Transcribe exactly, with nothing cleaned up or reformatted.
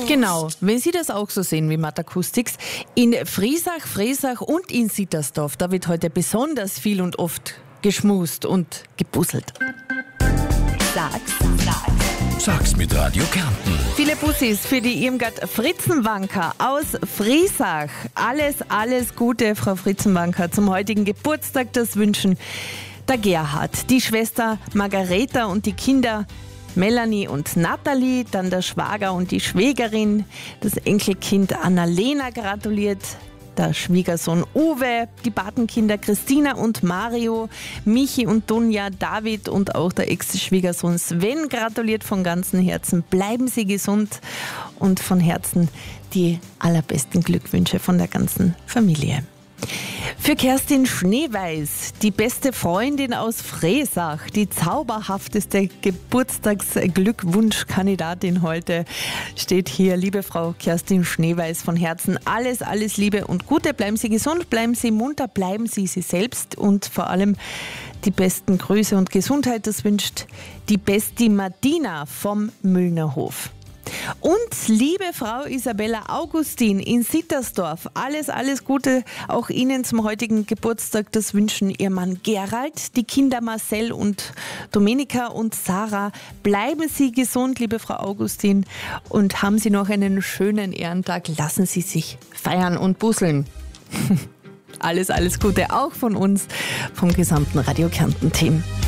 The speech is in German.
Genau, wenn Sie das auch so sehen wie Matakustics, in Friesach, Fresach und in Sittersdorf, da wird heute besonders viel und oft geschmust und gebusselt. Sag's, sag's. Sag's mit Radio Kärnten. Viele Bussis für die Irmgard Fritzenwanker aus Friesach. Alles, alles Gute, Frau Fritzenwanker, zum heutigen Geburtstag. Das wünschen der Gerhard, die Schwester Margareta und die Kinder Melanie und Nathalie, dann der Schwager und die Schwägerin, das Enkelkind Annalena gratuliert, der Schwiegersohn Uwe, die Patenkinder Christina und Mario, Michi und Dunja, David und auch der Ex-Schwiegersohn Sven gratuliert von ganzem Herzen. Bleiben Sie gesund und von Herzen die allerbesten Glückwünsche von der ganzen Familie. Für Kerstin Schneeweiß, die beste Freundin aus Fresach, die zauberhafteste Geburtstagsglückwunschkandidatin heute, steht hier. Liebe Frau Kerstin Schneeweiß, von Herzen alles, alles Liebe und Gute. Bleiben Sie gesund, bleiben Sie munter, bleiben Sie Sie selbst und vor allem die besten Grüße und Gesundheit. Das wünscht die Besti Martina vom Müllnerhof. Und liebe Frau Isabella Augustin in Sittersdorf, alles, alles Gute auch Ihnen zum heutigen Geburtstag. Das wünschen Ihr Mann Gerald, die Kinder Marcel und Domenica und Sarah. Bleiben Sie gesund, liebe Frau Augustin, und haben Sie noch einen schönen Ehrentag. Lassen Sie sich feiern und busseln. Alles, alles Gute auch von uns, vom gesamten Radio Kärnten Team.